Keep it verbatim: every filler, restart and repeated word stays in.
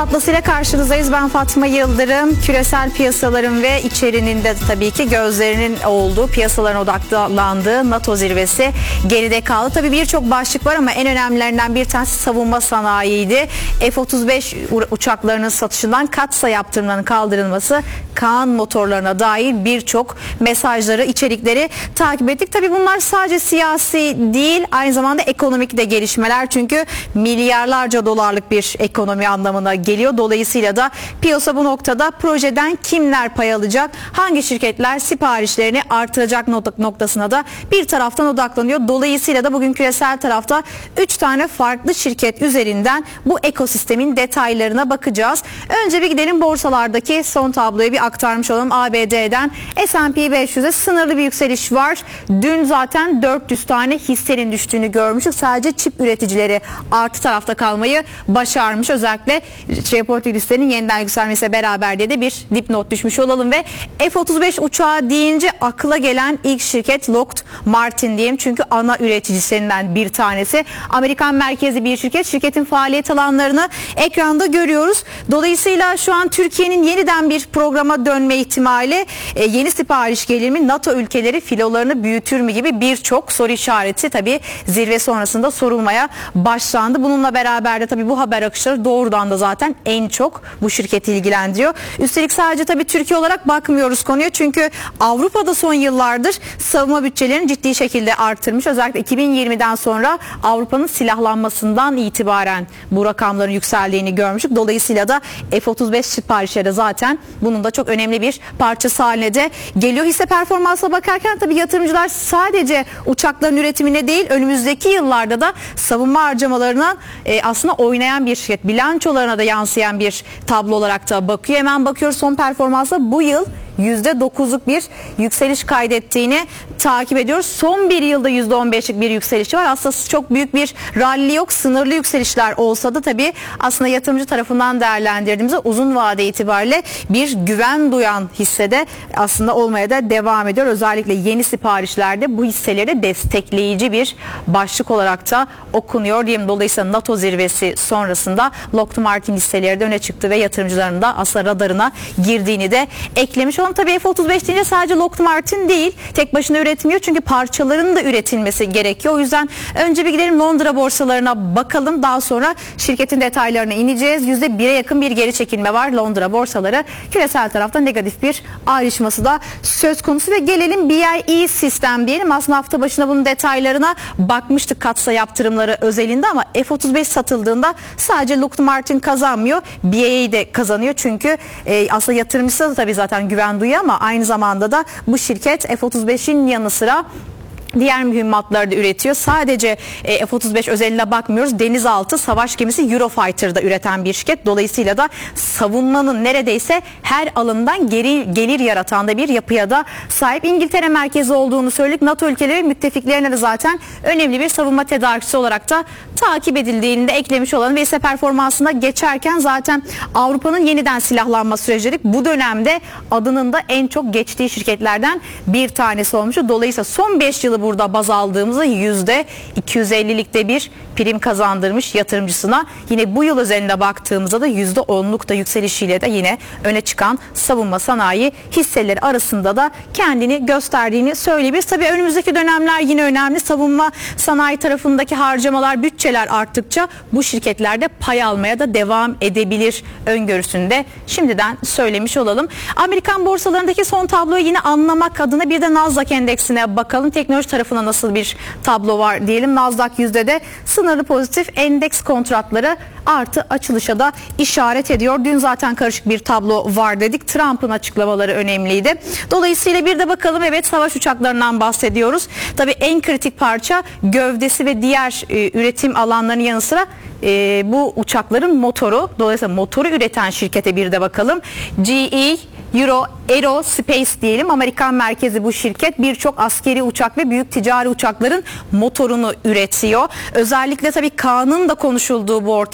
Atlasıyla karşınızdayız. Ben Fatma Yıldırım. Küresel piyasaların ve içerinin de tabii ki gözlerinin olduğu, piyasaların odaklandığı NATO zirvesi geride kaldı. Tabii birçok başlık var ama en önemlilerinden bir tanesi savunma sanayiydi. F otuz beş uçaklarının satışından katsa yaptırımlarının kaldırılması, Kaan motorlarına dair birçok mesajları, içerikleri takip ettik. Tabii bunlar sadece siyasi değil, aynı zamanda ekonomik de gelişmeler. Çünkü milyarlarca dolarlık bir ekonomi anlamına geliyor. Dolayısıyla da piyasa bu noktada projeden kimler pay alacak, hangi şirketler siparişlerini artıracak noktasına da bir taraftan odaklanıyor. Dolayısıyla da bugün küresel tarafta üç tane farklı şirket üzerinden bu ekosistemin detaylarına bakacağız. Önce bir gidelim borsalardaki son tabloyu bir aktarmış olalım. A B D'den S and P beş yüz'e sınırlı bir yükseliş var. Dün zaten dört yüz tane hissenin düştüğünü görmüştük. Sadece çip üreticileri artı tarafta kalmayı başarmış. Özellikle jeopolitik risklerin yeniden yükselmesiyle beraber diye de bir dipnot düşmüş olalım ve F otuz beş uçağı deyince akla gelen ilk şirket Lockheed Martin diyeyim. Çünkü ana üreticilerinden bir tanesi. Amerikan merkezli bir şirket. Şirketin faaliyet alanlarını ekranda görüyoruz. Dolayısıyla şu an Türkiye'nin yeniden bir programa dönme ihtimali, e, yeni sipariş gelir mi, NATO ülkeleri filolarını büyütür mü gibi birçok soru işareti tabii zirve sonrasında sorulmaya başlandı. Bununla beraber de tabii bu haber akışları doğrudan da zaten en çok bu şirketi ilgilendiriyor. Üstelik sadece tabii Türkiye olarak bakmıyoruz konuya. Çünkü Avrupa'da son yıllardır savunma bütçelerini ciddi şekilde artırmış. Özellikle iki bin yirmiden sonra Avrupa'nın silahlanmasından itibaren bu rakamların yükseldiğini görmüştük. Dolayısıyla da F otuz beş siparişleri zaten bunun da çok önemli bir parçası haline de geliyor. Hisse performansına bakarken tabii yatırımcılar sadece uçakların üretimine değil, önümüzdeki yıllarda da savunma harcamalarına e, aslında oynayan bir şirket. Bilançolarına da yansıyan bir tablo olarak da bakıyor. Hemen bakıyoruz son performansa bu yıl yüzde dokuzluk bir yükseliş kaydettiğini takip ediyoruz. Son bir yılda yüzde on beşlik bir yükselişi var. Aslında çok büyük bir rally yok. Sınırlı yükselişler olsa da tabii aslında yatırımcı tarafından değerlendirdiğimizde uzun vade itibariyle bir güven duyan hissede aslında olmaya da devam ediyor. Özellikle yeni siparişlerde bu hisseleri destekleyici bir başlık olarak da okunuyor diyeyim. Dolayısıyla NATO zirvesi sonrasında Lockheed Martin hisseleri de öne çıktı ve yatırımcıların da aslında radarına girdiğini de eklemiş olalım. Tabii F otuz beş deyince sadece Lockheed Martin değil, tek başına üretmiyor çünkü parçaların da üretilmesi gerekiyor. O yüzden önce bir gidelim Londra borsalarına bakalım. Daha sonra şirketin detaylarına ineceğiz. yüzde bire yakın bir geri çekilme var Londra borsaları. Küresel tarafta negatif bir ayrışması da söz konusu ve gelelim B I E sistem diyelim. Aslında hafta başına bunun detaylarına bakmıştık katsa yaptırımları özelinde ama F otuz beş satıldığında sadece Lockheed Martin kazanmıyor. B I E de kazanıyor çünkü e, aslında yatırımcısı da tabii zaten güven duyuyor ama aynı zamanda da bu şirket F otuz beşin yanı sıra diğer mühimmatları da üretiyor. Sadece e, F otuz beş özeline bakmıyoruz. Denizaltı savaş gemisi Eurofighter'da üreten bir şirket. Dolayısıyla da savunmanın neredeyse her alandan geri, gelir yaratan da bir yapıya da sahip. İngiltere merkezi olduğunu söyledik. NATO ülkeleri müttefiklerine de zaten önemli bir savunma tedarikçisi olarak da takip edildiğini de eklemiş olalım. Ve ise performansına geçerken zaten Avrupa'nın yeniden silahlanma süreci dedik. Bu dönemde adının da en çok geçtiği şirketlerden bir tanesi olmuştu. Dolayısıyla son beş yılı burada baz aldığımızda yüzde iki yüz ellilikte bir prim kazandırmış yatırımcısına. Yine bu yıl özelinde baktığımızda da yüzde onluk da yükselişiyle de yine öne çıkan savunma sanayi hisseleri arasında da kendini gösterdiğini söyleyebiliriz. Tabii önümüzdeki dönemler yine önemli. Savunma sanayi tarafındaki harcamalar, bütçeler arttıkça bu şirketlerde pay almaya da devam edebilir öngörüsünde şimdiden söylemiş olalım. Amerikan borsalarındaki son tabloyu yine anlamak adına bir de Nasdaq endeksine bakalım. Teknoloji tarafına nasıl bir tablo var diyelim. Nasdaq yüzde de sınırlı pozitif, endeks kontratları artı açılışa da işaret ediyor. Dün zaten karışık bir tablo var dedik. Trump'ın açıklamaları önemliydi. Dolayısıyla bir de bakalım, evet, savaş uçaklarından bahsediyoruz. Tabii en kritik parça gövdesi ve diğer e, üretim alanlarının yanı sıra e, bu uçakların motoru. Dolayısıyla motoru üreten şirkete bir de bakalım. G E Euro Aerospace diyelim, Amerikan merkezi bu şirket birçok askeri uçak ve büyük ticari uçakların motorunu üretiyor. Özellikle tabii Kaan'ın da konuşulduğu bu ortam